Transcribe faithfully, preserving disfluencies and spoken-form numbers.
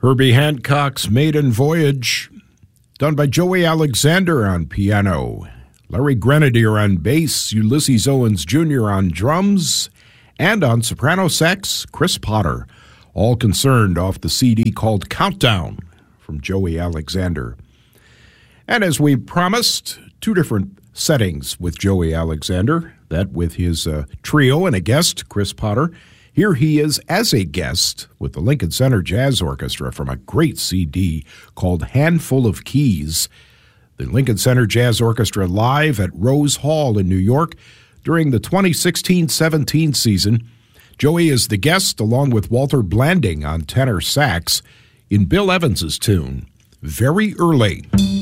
Herbie Hancock's Maiden Voyage, done by Joey Alexander on piano, Larry Grenadier on bass, Ulysses Owens Junior on drums, and on soprano sax, Chris Potter, all concerned off the C D called Countdown from Joey Alexander. And as we promised, two different settings with Joey Alexander, that with his uh, trio and a guest, Chris Potter. Here he is as a guest with the Lincoln Center Jazz Orchestra from a great C D called Handful of Keys. The Lincoln Center Jazz Orchestra live at Rose Hall in New York during the twenty sixteen seventeen season. Joey is the guest along with Walter Blanding on tenor sax in Bill Evans's tune, Very Early.